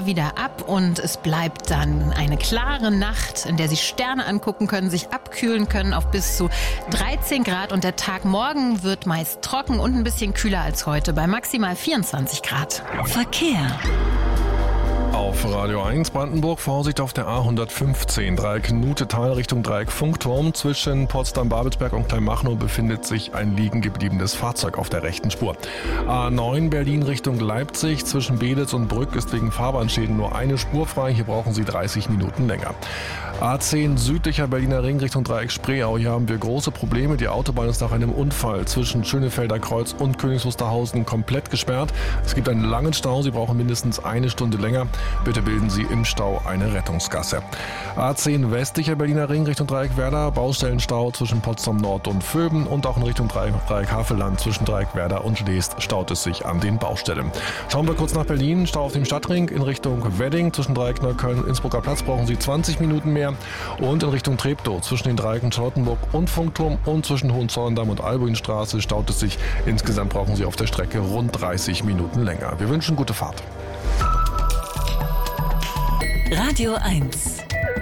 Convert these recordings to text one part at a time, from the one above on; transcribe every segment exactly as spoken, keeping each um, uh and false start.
wieder ab und es bleibt dann eine klare Nacht, in der Sie Sterne angucken können, sich abkühlen können auf bis zu dreizehn Grad und der Tag morgen wird meist trocken und ein bisschen kühler als heute bei maximal vierundzwanzig Grad. Verkehr. Auf Radio eins Brandenburg, Vorsicht auf der A hundertfünfzehn, Dreieck Nutetal Richtung Dreieck Funkturm. Zwischen Potsdam-Babelsberg und Kleinmachnow befindet sich ein liegen gebliebenes Fahrzeug auf der rechten Spur. A neun Berlin Richtung Leipzig, zwischen Beelitz und Brück ist wegen Fahrbahnschäden nur eine Spur frei. Hier brauchen Sie dreißig Minuten länger. A zehn südlicher Berliner Ring Richtung Dreieck Spreeau. Hier haben wir große Probleme. Die Autobahn ist nach einem Unfall zwischen Schönefelder Kreuz und Königs Wusterhausen komplett gesperrt. Es gibt einen langen Stau. Sie brauchen mindestens eine Stunde länger. Bitte bilden Sie im Stau eine Rettungsgasse. A zehn westlicher Berliner Ring Richtung Dreieck Werder. Baustellenstau zwischen Potsdam Nord und Vöben und auch in Richtung Dreieck, Dreieck Havelland zwischen Dreieck Werder und Leest staut es sich an den Baustellen. Schauen wir kurz nach Berlin. Stau auf dem Stadtring in Richtung Wedding zwischen Dreieck Neukölln und Innsbrucker Platz brauchen Sie zwanzig Minuten mehr. Und in Richtung Treptow zwischen den Dreiecken Charlottenburg und Funkturm und zwischen Hohenzollern-Damm und Albuinstraße staut es sich. Insgesamt brauchen Sie auf der Strecke rund dreißig Minuten länger. Wir wünschen gute Fahrt. Radio eins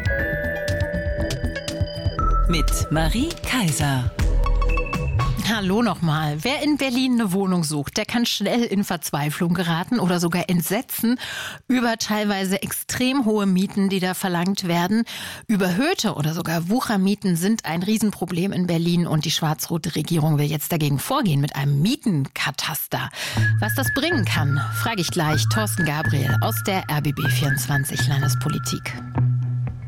mit Marie Kaiser. Hallo nochmal. Wer in Berlin eine Wohnung sucht, der kann schnell in Verzweiflung geraten oder sogar Entsetzen über teilweise extrem hohe Mieten, die da verlangt werden. Überhöhte oder sogar Wuchermieten sind ein Riesenproblem in Berlin und die schwarz-rote Regierung will jetzt dagegen vorgehen mit einem Mietenkataster. Was das bringen kann, frage ich gleich Thorsten Gabriel aus der R B B vierundzwanzig Landespolitik.